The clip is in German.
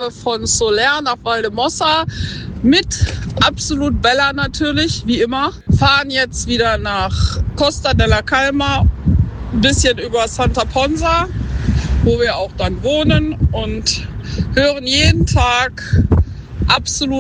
von Soler nach Valdemossa mit absolut Bella natürlich, wie immer. Fahren jetzt wieder nach Costa della Calma, ein bisschen über Santa Ponsa, wo wir auch dann wohnen, und hören jeden Tag absolut